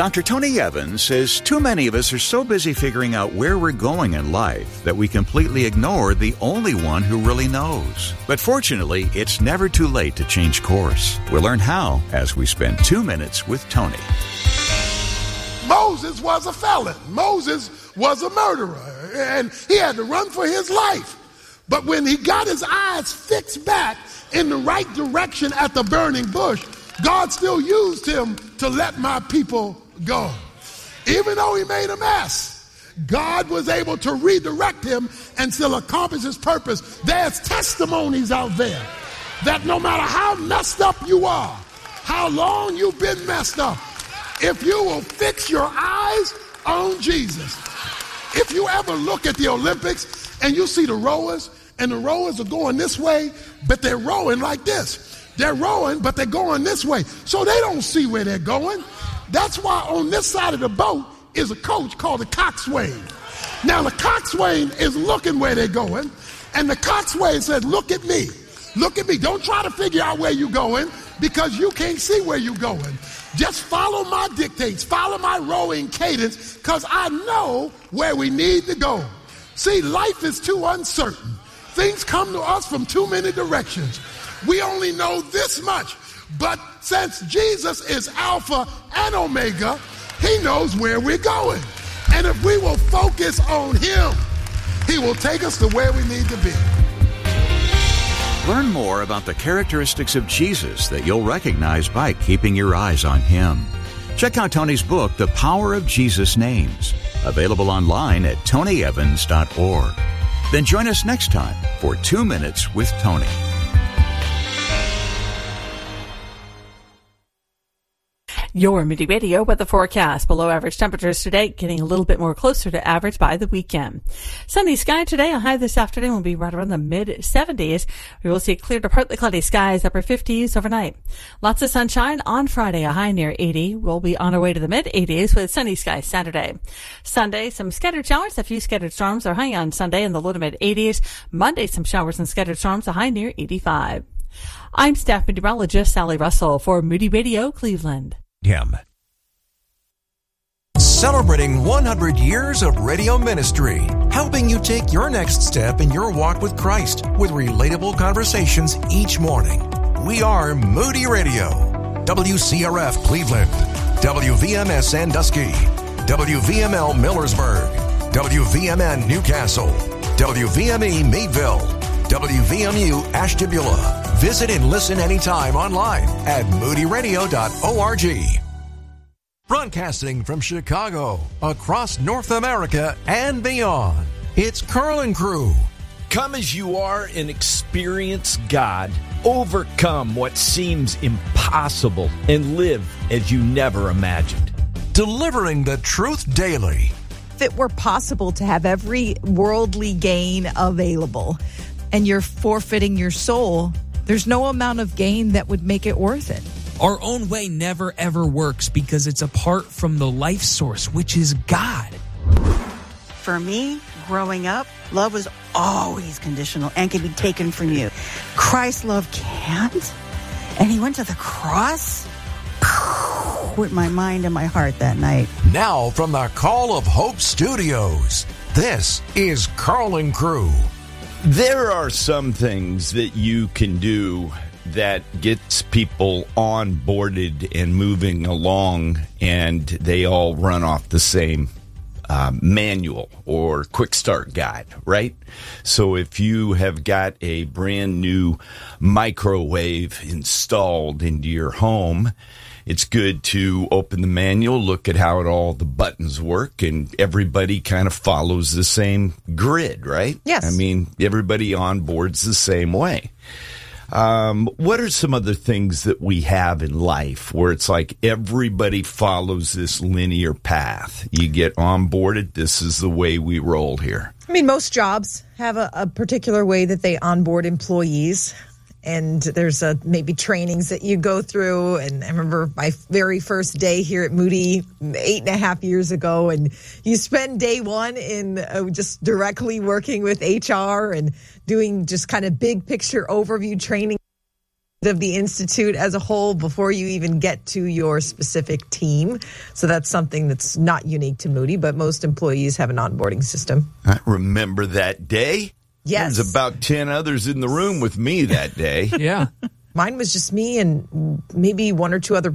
Dr. Tony Evans says too many of us are so busy figuring out where we're going in life that we completely ignore the only one who really knows. But fortunately, it's never too late to change course. We'll learn how as we spend 2 minutes with Tony. Moses was a felon. Moses was a murderer, and he had to run for his life. But when he got his eyes fixed back in the right direction at the burning bush, God still used him to let my people go. Even though he made a mess, God was able to redirect him and still accomplish his purpose. There's testimonies out there that no matter how messed up you are, how long you've been messed up, if you will fix your eyes on Jesus. If you ever look at the Olympics and you see the rowers, and the rowers are going this way, but they're rowing like this. They're rowing, but they're going this way. So they don't see where they're going. That's why on this side of the boat is a coach called the coxswain. Now the coxswain is looking where they're going, and the coxswain says, look at me. Look at me. Don't try to figure out where you're going because you can't see where you're going. Just follow my dictates. Follow my rowing cadence because I know where we need to go. See, life is too uncertain. Things come to us from too many directions. We only know this much. But since Jesus is Alpha and Omega, he knows where we're going. And if we will focus on him, he will take us to where we need to be. Learn more about the characteristics of Jesus that you'll recognize by keeping your eyes on him. Check out Tony's book, The Power of Jesus' Names, available online at tonyevans.org. Then join us next time for 2 Minutes with Tony. Your Moody Radio weather forecast. Below average temperatures today, getting a little bit more closer to average by the weekend. Sunny sky today. A high this afternoon will be right around the mid-70s. We will see clear to partly cloudy skies, upper 50s overnight. Lots of sunshine on Friday. A high near 80. We'll be on our way to the mid-80s with sunny skies Saturday. Sunday, some scattered showers. A few scattered storms are high on Sunday in the low to mid-80s. Monday, some showers and scattered storms. A high near 85. I'm staff meteorologist Sally Russell for Moody Radio Cleveland. Him. Celebrating 100 years of radio ministry, helping you take your next step in your walk with Christ with relatable conversations each morning. We are Moody Radio, WCRF Cleveland, WVMS Sandusky, WVML Millersburg, WVMN Newcastle, WVME Meadville, WVMU Ashtabula. Visit and listen anytime online at moodyradio.org. Broadcasting from Chicago, across North America and beyond, it's Carl & Crew. Come as you are and experience God. Overcome what seems impossible and live as you never imagined. Delivering the truth daily. If it were possible to have every worldly gain available and you're forfeiting your soul, there's no amount of gain that would make it worth it. Our own way never ever works because it's apart from the life source, which is God. For me, growing up, love was always conditional and can be taken from you. Christ's love can't. And he went to the cross with my mind and my heart that night. Now from the Call of Hope Studios, this is Carl & Crew. There are some things that you can do that gets people onboarded and moving along, and they all run off the same manual or quick start guide, right? So if you have got a brand new microwave installed into your home, it's good to open the manual, look at how all the buttons work, and everybody kind of follows the same grid, right? Yes. I mean, everybody onboards the same way. What are some other things that we have in life where it's like everybody follows this linear path? You get onboarded, this is the way we roll here. I mean, most jobs have a particular way that they onboard employees. And there's maybe trainings that you go through. And I remember my very first day here at Moody 8.5 years ago. And you spend day one in just directly working with HR and doing just kind of big picture overview training. of the Institute as a whole before you even get to your specific team. So that's something that's not unique to Moody, but most employees have an onboarding system. I remember that day. Yes. There was about 10 others in the room with me that day. Yeah. Mine was just me and maybe one or two other